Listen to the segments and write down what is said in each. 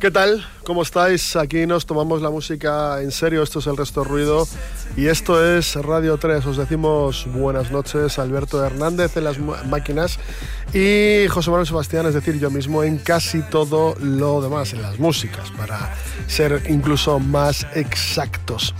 ¿Qué tal? ¿Cómo estáis? Aquí nos tomamos la música en serio, esto es El Resto Ruido y esto es Radio 3. Os decimos buenas noches, Alberto Hernández en las máquinas y José Manuel Sebastián, es decir, yo mismo en casi todo lo demás, en las músicas, para ser incluso más exactos.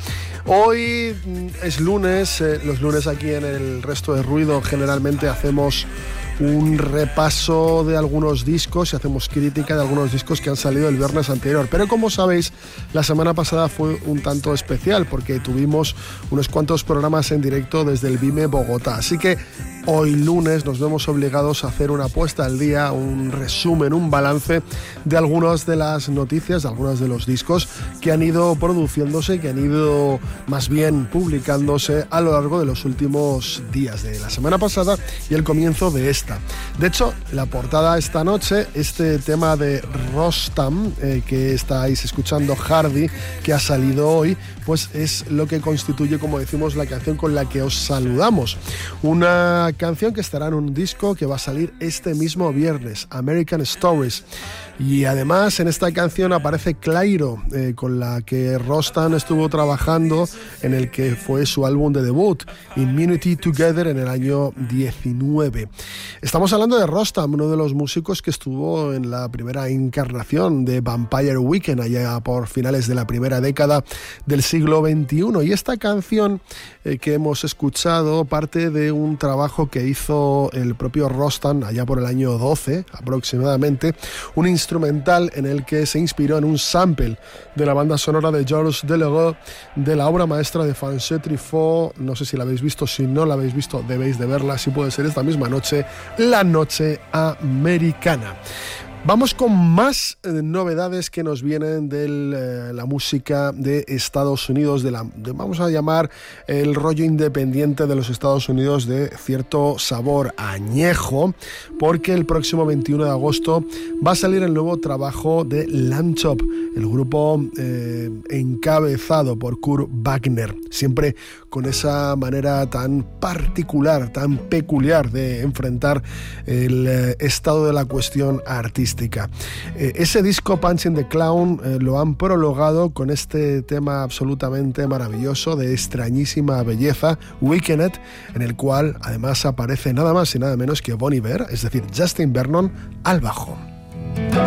Hoy es lunes, los lunes aquí en El Resto de Ruido generalmente hacemos un repaso de algunos discos y hacemos crítica de algunos discos que han salido el viernes anterior. Pero como sabéis, la semana pasada fue un tanto especial porque tuvimos unos cuantos programas en directo desde el Vime Bogotá. Así que hoy lunes nos vemos obligados a hacer una puesta al día, un resumen, un balance de algunas de las noticias, de algunos de los discos que han ido produciéndose, que han ido más bien publicándose a lo largo de los últimos días de la semana pasada y el comienzo de esta. De hecho, la portada esta noche, este tema de Rostam, que estáis escuchando, Hardy, que ha salido hoy, pues es lo que constituye, como decimos, la canción con la que os saludamos. Una canción que estará en un disco que va a salir este mismo viernes, American Stories. Y además en esta canción aparece Clairo, con la que Rostam estuvo trabajando en el que fue su álbum de debut, Immunity Together, en el año 19. Estamos hablando de Rostam, uno de los músicos que estuvo en la primera encarnación de Vampire Weekend, allá por finales de la primera década del siglo XXI. Y esta canción que hemos escuchado parte de un trabajo que hizo el propio Rostam allá por el año 12 aproximadamente, un instrumental en el que se inspiró en un sample de la banda sonora de Georges Delerue, de la obra maestra de François Truffaut. No sé si la habéis visto, si no la habéis visto debéis de verla, si puede ser esta misma noche, La Noche Americana. Vamos con más novedades que nos vienen de la música de Estados Unidos, vamos a llamar el rollo independiente de los Estados Unidos, de cierto sabor añejo, porque el próximo 21 de agosto va a salir el nuevo trabajo de Lamb Chop, el grupo encabezado por Kurt Wagner, siempre con esa manera tan particular, tan peculiar de enfrentar el estado de la cuestión artística. Ese disco Punching the Clown lo han prologado con este tema absolutamente maravilloso, de extrañísima belleza, Weekend, en el cual además aparece nada más y nada menos que Bon Iver, es decir, Justin Vernon al bajo.